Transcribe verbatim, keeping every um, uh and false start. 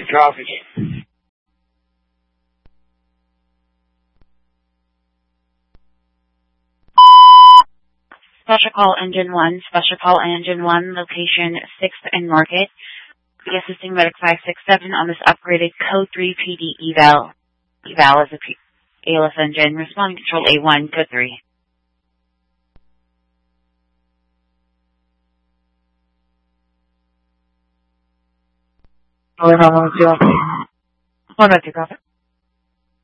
copy. Special call engine one, special call engine one, location sixth and Market. Be assisting Medic five six seven on this upgraded code three P D eval. Eval is a P- A L S engine. Responding control A one, code three. Oh, no, no, no. One minute, copy.